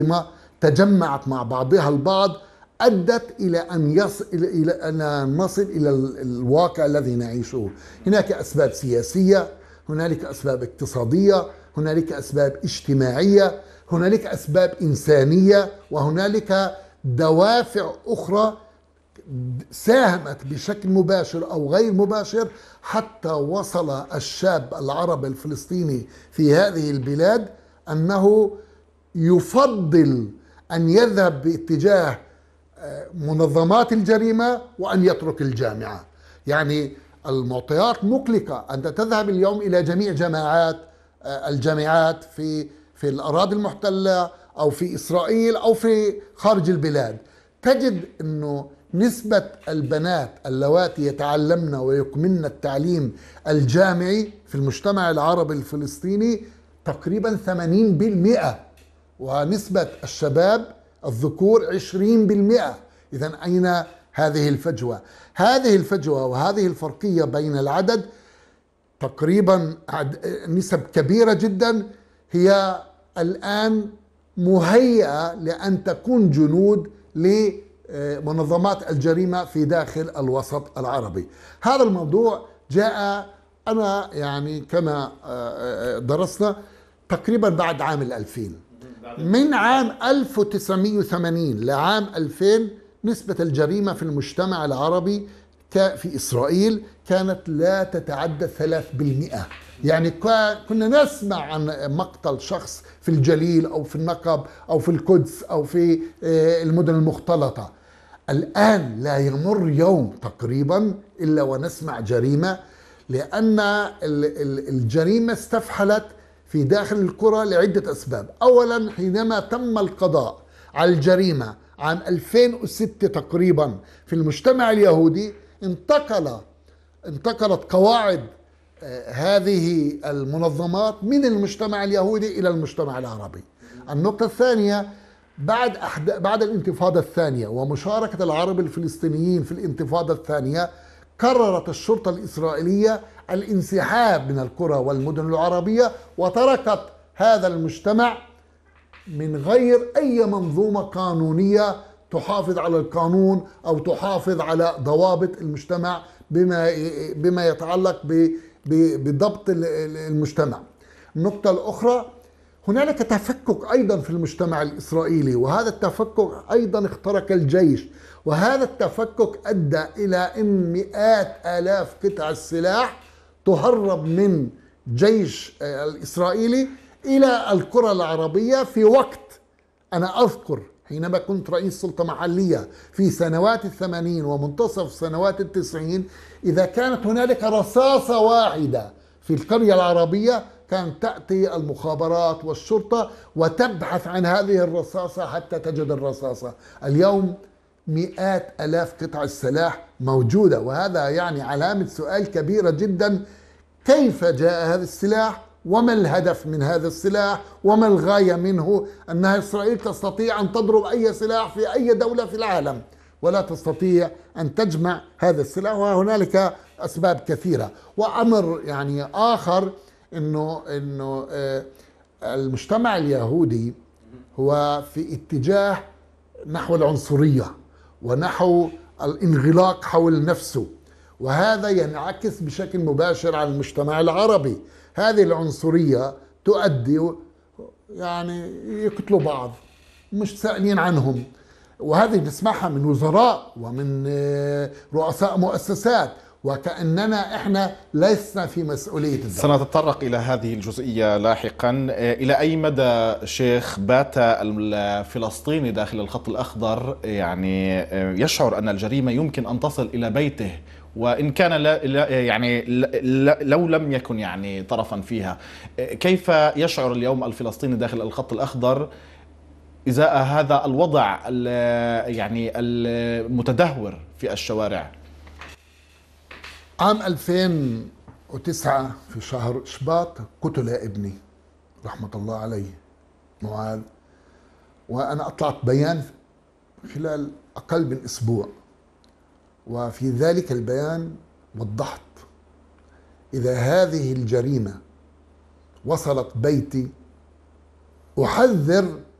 تجمعت مع بعضها البعض أدت إلى أن نصل إلى الواقع الذي نعيشه. هناك أسباب سياسية، هنالك أسباب اقتصادية، هنالك أسباب اجتماعية، هنالك أسباب إنسانية، وهنالك دوافع أخرى ساهمت بشكل مباشر أو غير مباشر حتى وصل الشاب العربي الفلسطيني في هذه البلاد أنه يفضل أن يذهب باتجاه منظمات الجريمة وأن يترك الجامعة. يعني المعطيات مقلقة. أنت تذهب اليوم إلى جميع الجامعات في الأراضي المحتلة أو في إسرائيل أو في خارج البلاد، تجد أنه نسبة البنات اللواتي يتعلمن ويكملن التعليم الجامعي في المجتمع العربي الفلسطيني تقريبا 80%، ونسبة الشباب الذكور 20%. إذن أين هذه الفجوة؟ هذه الفجوة وهذه الفرقية بين العدد تقريبا نسب كبيرة جدا هي الآن مهيئة لأن تكون جنود لمنظمات الجريمة في داخل الوسط العربي. هذا الموضوع جاء أنا يعني كما درسنا تقريبا بعد عام 2000. من عام 1980 لعام 2000 نسبة الجريمة في المجتمع العربي في إسرائيل كانت لا تتعدى 3%. يعني كنا نسمع عن مقتل شخص في الجليل أو في النقب أو في القدس أو في المدن المختلطة. الآن لا يمر يوم تقريبا إلا ونسمع جريمة، لأن الجريمة استفحلت في داخل القرى لعدة أسباب. أولا، حينما تم القضاء على الجريمة عام 2006 تقريبا في المجتمع اليهودي، انتقلت قواعد هذه المنظمات من المجتمع اليهودي إلى المجتمع العربي. النقطة الثانية، بعد الانتفاضة الثانية ومشاركة العرب الفلسطينيين في الانتفاضة الثانية، قررت الشرطة الإسرائيلية الانسحاب من القرى والمدن العربية وتركت هذا المجتمع من غير أي منظومة قانونية تحافظ على القانون أو تحافظ على ضوابط المجتمع بما يتعلق بضبط المجتمع. النقطة الأخرى، هنالك تفكك أيضا في المجتمع الإسرائيلي، وهذا التفكك أيضا اخترق الجيش، وهذا التفكك أدى إلى أن مئات آلاف قطع السلاح تهرب من جيش الإسرائيلي إلى القرى العربية. في وقت أنا أذكر حينما كنت رئيس سلطة محلية في سنوات 80 ومنتصف سنوات 90، إذا كانت هنالك رصاصة واحدة في القرية العربية كانت تأتي المخابرات والشرطة وتبحث عن هذه الرصاصة حتى تجد الرصاصة. اليوم مئات آلاف قطع السلاح موجودة، وهذا يعني علامة سؤال كبيرة جدا. كيف جاء هذا السلاح؟ وما الهدف من هذا السلاح؟ وما الغاية منه؟ أن إسرائيل تستطيع أن تضرب أي سلاح في أي دولة في العالم ولا تستطيع أن تجمع هذا السلاح، وهنالك أسباب كثيرة. وأمر يعني آخر، إنه المجتمع اليهودي هو في اتجاه نحو العنصرية ونحو الانغلاق حول نفسه، وهذا ينعكس بشكل مباشر على المجتمع العربي. هذه العنصرية تؤدي يعني يقتلوا بعض مش سائلين عنهم، وهذه نسمعها من وزراء ومن رؤساء مؤسسات، وكأننا احنا لسنا في مسؤولية الدولة. سنتطرق إلى هذه الجزئية لاحقا. إلى أي مدى شيخ بات الفلسطيني داخل الخط الأخضر يعني يشعر أن الجريمة يمكن أن تصل إلى بيته، وإن كان لو لم يكن يعني طرفا فيها؟ كيف يشعر اليوم الفلسطيني داخل الخط الأخضر إزاء هذا الوضع يعني المتدهور في الشوارع؟ عام 2009 في شهر شباط قتل ابني رحمة الله عليه معاذ، وأنا أطلعت بيان خلال أقل من أسبوع، وفي ذلك البيان وضحت إذا هذه الجريمة وصلت بيتي أحذر